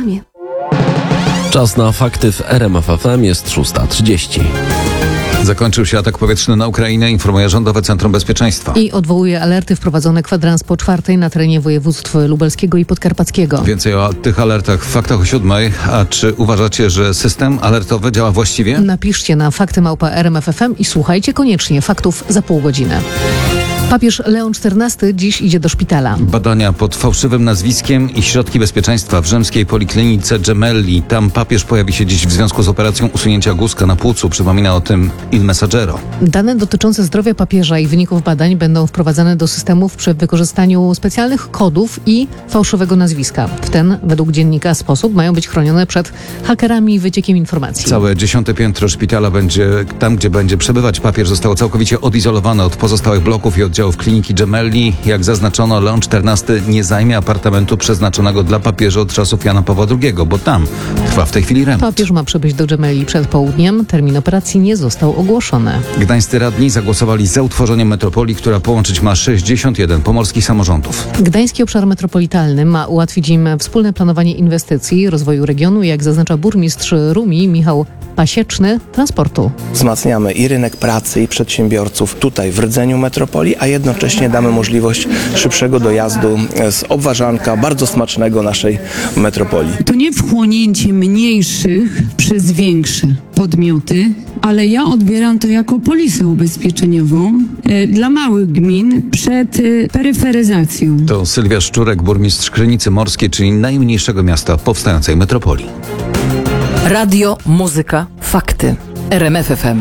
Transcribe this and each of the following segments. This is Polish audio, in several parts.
programie. Czas na fakty w RMF FM, jest 6:30. Zakończył się atak powietrzny na Ukrainę, informuje Rządowe Centrum Bezpieczeństwa. I odwołuje alerty wprowadzone kwadrans po 4:00 na terenie województw lubelskiego i podkarpackiego. Więcej o tych alertach w faktach o 7:00. A czy uważacie, że system alertowy działa właściwie? Napiszcie na fakty@rmf.fm i słuchajcie koniecznie faktów za pół godziny. Papież Leon XIV dziś idzie do szpitala. Badania pod fałszywym nazwiskiem i środki bezpieczeństwa w rzymskiej poliklinice Gemelli. Tam papież pojawi się dziś w związku z operacją usunięcia guzka na płucu. Przypomina o tym Il Messaggero. Dane dotyczące zdrowia papieża i wyników badań będą wprowadzane do systemów przy wykorzystaniu specjalnych kodów i fałszywego nazwiska. W ten, według dziennika, sposób mają być chronione przed hakerami i wyciekiem informacji. Całe 10. piętro szpitala będzie tam, gdzie będzie przebywać papież, zostało całkowicie odizolowane od pozostałych bloków i oddziałów kliniki Gemelli. Jak zaznaczono, Leon XIV nie zajmie apartamentu przeznaczonego dla papieża od czasów Jana Pawła II, bo tam trwa w tej chwili remont. Papież ma przybyć do Gemelli przed południem. Termin operacji nie został ogłoszony. Gdańscy radni zagłosowali za utworzeniem metropolii, która połączyć ma 61 pomorskich samorządów. Gdański Obszar Metropolitalny ma ułatwić im wspólne planowanie inwestycji, rozwoju regionu, jak zaznacza burmistrz Rumi Michał Pasieczny, transportu. Wzmacniamy i rynek pracy, i przedsiębiorców tutaj w rdzeniu metropolii, a jednocześnie damy możliwość szybszego dojazdu z Obwarzanka, bardzo smacznego naszej metropolii. To nie wchłonięcie mniejszych przez większe podmioty, ale ja odbieram to jako polisę ubezpieczeniową dla małych gmin przed peryferyzacją. To Sylwia Szczurek, burmistrz Krynicy Morskiej, czyli najmniejszego miasta powstającej metropolii. Radio, muzyka, fakty. RMF FM.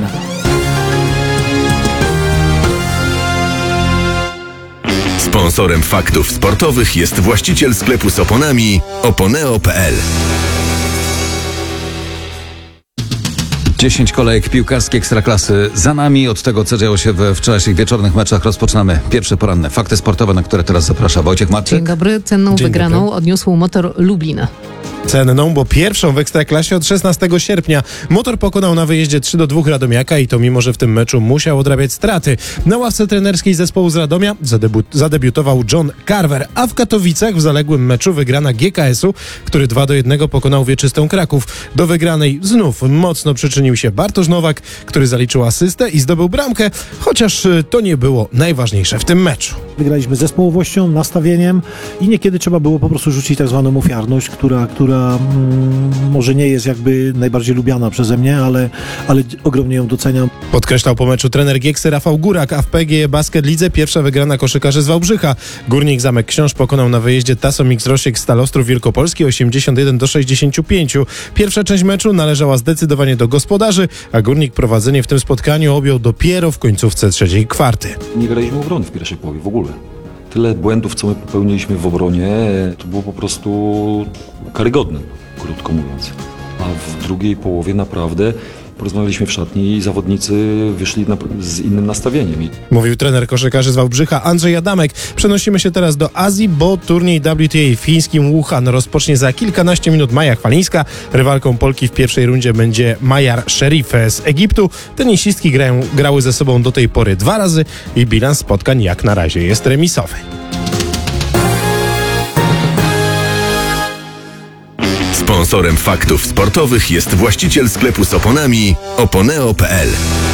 Sponsorem faktów sportowych jest właściciel sklepu z oponami Oponeo.pl. 10 kolejek piłkarskiej Ekstraklasy za nami. Od tego, co działo się we wczorajszych wieczornych meczach, rozpoczynamy pierwsze poranne fakty sportowe, na które teraz zaprasza Wojciech Marczyk. Dzień dobry. Cenną wygraną odniósł Motor Lublin. Cenną, bo pierwszą w Ekstraklasie od 16 sierpnia. Motor pokonał na wyjeździe 3-2 Radomiaka i to mimo, że w tym meczu musiał odrabiać straty. Na ławce trenerskiej zespołu z Radomia zadebiutował John Carver, a w Katowicach w zaległym meczu wygrana GKS-u, który 2-1 pokonał wieczystą Kraków. Do wygranej znów mocno przyczynił się Bartosz Nowak, który zaliczył asystę i zdobył bramkę, chociaż to nie było najważniejsze w tym meczu. Wygraliśmy zespołowością, nastawieniem i niekiedy trzeba było po prostu rzucić tak zwaną ofiarność, która może nie jest jakby najbardziej lubiana przeze mnie, ale ogromnie ją doceniam. Podkreślał po meczu trener Gieksy Rafał Górak, a w PGE Basket Lidze pierwsza wygrana koszykarzy z Wałbrzycha. Górnik Zamek Książ pokonał na wyjeździe Tasom X-Rosiek Stal Ostrów Wielkopolski 81-65. Pierwsza część meczu należała zdecydowanie do gospodarzy, a Górnik prowadzenie w tym spotkaniu objął dopiero w końcówce trzeciej kwarty. Nie graliśmy obrony w pierwszej połowie w ogóle. Tyle błędów, co my popełniliśmy w obronie, to było po prostu karygodne, krótko mówiąc. A w drugiej połowie naprawdę porozmawialiśmy w szatni i zawodnicy wyszli z innym nastawieniem. Mówił trener koszykarzy z Wałbrzycha Andrzej Adamek. Przenosimy się teraz do Azji, bo turniej WTA w fińskim Wuhan rozpocznie za kilkanaście minut. Maja Chwalińska. Rywalką Polki w pierwszej rundzie będzie Mayar Sherif z Egiptu. Tenisistki grały ze sobą do tej pory 2 razy i bilans spotkań jak na razie jest remisowy. Sponsorem faktów sportowych jest właściciel sklepu z oponami Oponeo.pl.